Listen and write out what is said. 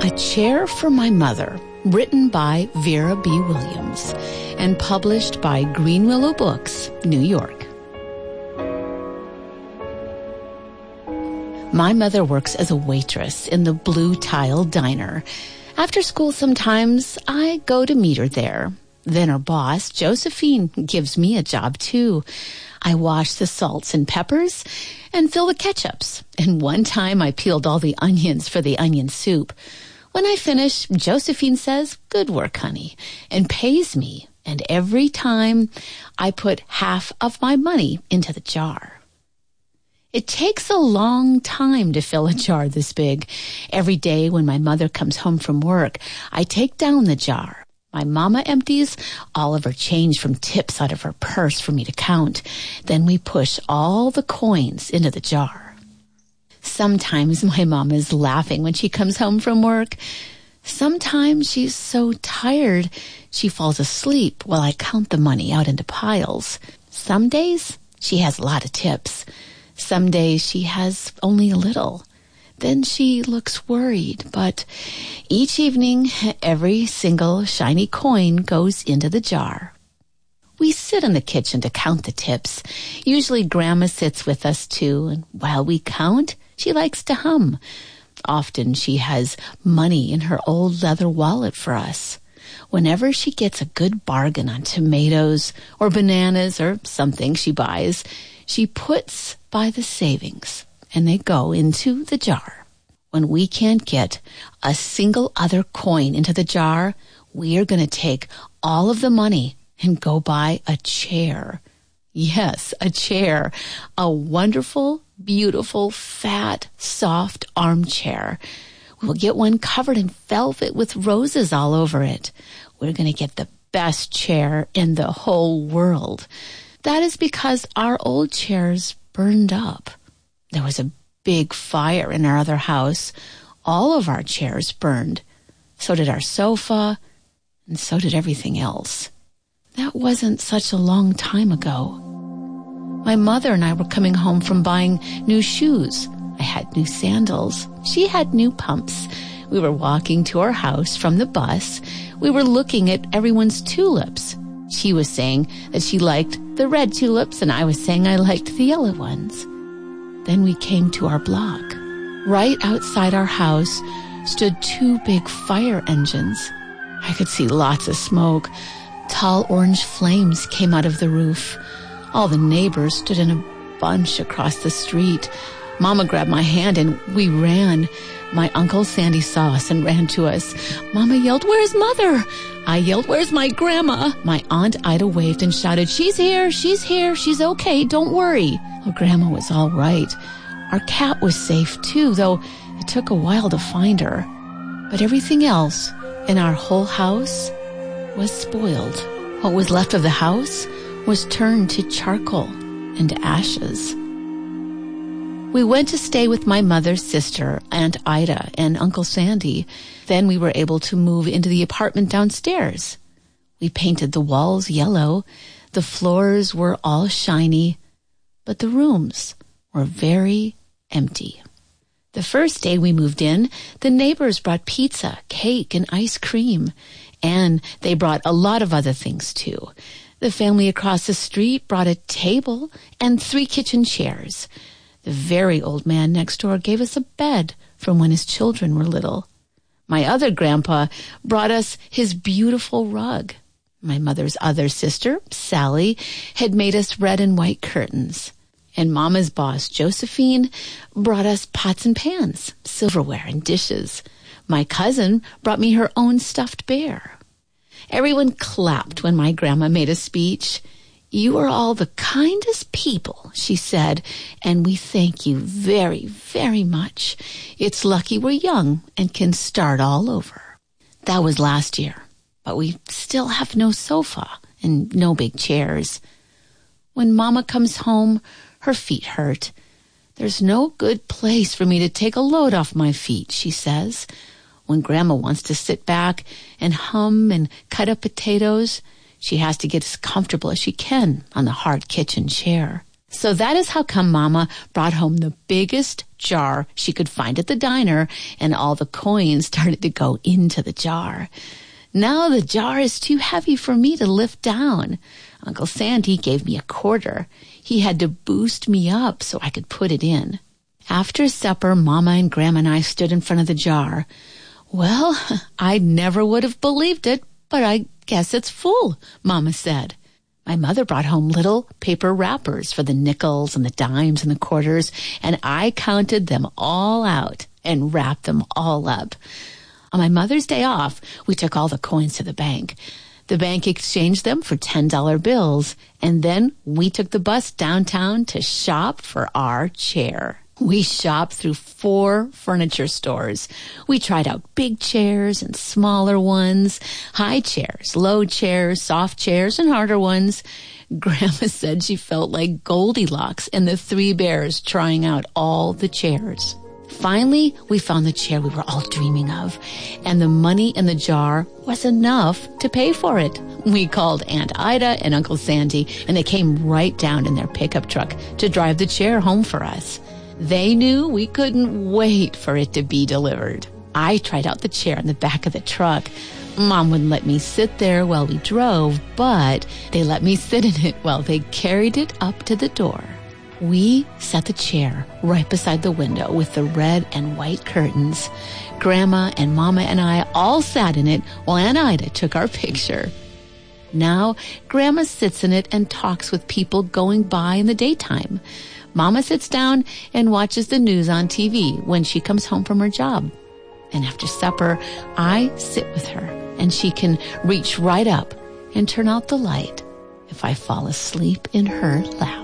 A Chair for My Mother, written by Vera B. Williams and published by Green Willow Books, New York. My mother works as a waitress in the Blue Tile Diner. After school sometimes, I go to meet her there. Then her boss, Josephine, gives me a job too. I wash the salts and peppers and fill the ketchups. And one time I peeled all the onions for the onion soup. When I finish, Josephine says, "Good work, honey," and pays me. And every time I put half of my money into the jar. It takes a long time to fill a jar this big. Every day when my mother comes home from work, I take down the jar. My mama empties all of her change from tips out of her purse for me to count. Then we push all the coins into the jar. Sometimes my mom is laughing when she comes home from work. Sometimes she's so tired she falls asleep while I count the money out into piles. Some days she has a lot of tips. Some days she has only a little. Then she looks worried, but each evening every single shiny coin goes into the jar. We sit in the kitchen to count the tips. Usually Grandma sits with us too, and while we count, she likes to hum. Often she has money in her old leather wallet for us. Whenever she gets a good bargain on tomatoes or bananas or something she buys, she puts by the savings, and they go into the jar. When we can't get a single other coin into the jar, we are going to take all of the money and go buy a chair. Yes, a chair. A wonderful, beautiful, fat, soft armchair. We'll get one covered in velvet with roses all over it. We're going to get the best chair in the whole world. That is because our old chairs burned up. There was a big fire in our other house. All of our chairs burned. So did our sofa, and so did everything else. That wasn't such a long time ago. My mother and I were coming home from buying new shoes. I had new sandals. She had new pumps. We were walking to our house from the bus. We were looking at everyone's tulips. She was saying that she liked the red tulips, and I was saying I liked the yellow ones. Then we came to our block. Right outside our house stood two big fire engines. I could see lots of smoke. Tall orange flames came out of the roof. All the neighbors stood in a bunch across the street. Mama grabbed my hand and we ran. My Uncle Sandy saw us and ran to us. Mama yelled, "Where's Mother?" I yelled, "Where's my grandma?" My Aunt Ida waved and shouted, she's here, she's okay, don't worry." Well, Grandma was all right. Our cat was safe too, though it took a while to find her. But everything else in our whole house was spoiled. What was left of the house was turned to charcoal and ashes. We went to stay with my mother's sister, Aunt Ida, and Uncle Sandy. Then we were able to move into the apartment downstairs. We painted the walls yellow. The floors were all shiny, but the rooms were very empty. The first day we moved in, the neighbors brought pizza, cake, and ice cream. And they brought a lot of other things, too. The family across the street brought a table and 3 kitchen chairs. The very old man next door gave us a bed from when his children were little. My other grandpa brought us his beautiful rug. My mother's other sister, Sally, had made us red and white curtains. And Mama's boss, Josephine, brought us pots and pans, silverware, and dishes. My cousin brought me her own stuffed bear. Everyone clapped when my grandma made a speech. "You are all the kindest people," she said, "and we thank you very, very much. It's lucky we're young and can start all over." That was last year, but we still have no sofa and no big chairs. When Mama comes home, her feet hurt. "There's no good place for me to take a load off my feet," she says. When Grandma wants to sit back and hum and cut up potatoes, she has to get as comfortable as she can on the hard kitchen chair. So that is how come Mama brought home the biggest jar she could find at the diner, and all the coins started to go into the jar. Now the jar is too heavy for me to lift down. Uncle Sandy gave me a quarter. He had to boost me up so I could put it in. After supper, Mama and Grandma and I stood in front of the jar. Well, I never would have believed it, but I guess it's full, Mama said. My mother brought home little paper wrappers for the nickels and the dimes and the quarters, and I counted them all out and wrapped them all up. On my Mother's Day off, we took all the coins to the bank. The bank exchanged them for $10 bills, and then we took the bus downtown to shop for our chair. We shopped through 4 furniture stores. We tried out big chairs and smaller ones, high chairs, low chairs, soft chairs, and harder ones. Grandma said she felt like Goldilocks and the 3 bears trying out all the chairs. Finally, we found the chair we were all dreaming of, and the money in the jar was enough to pay for it. We called Aunt Ida and Uncle Sandy, and they came right down in their pickup truck to drive the chair home for us. They knew we couldn't wait for it to be delivered. I tried out the chair in the back of the truck. Mom wouldn't let me sit there while we drove, but they let me sit in it while they carried it up to the door. We set the chair right beside the window with the red and white curtains. Grandma and Mama and I all sat in it while Aunt Ida took our picture. Now, Grandma sits in it and talks with people going by in the daytime. Mama sits down and watches the news on TV when she comes home from her job. And after supper, I sit with her, and she can reach right up and turn out the light if I fall asleep in her lap.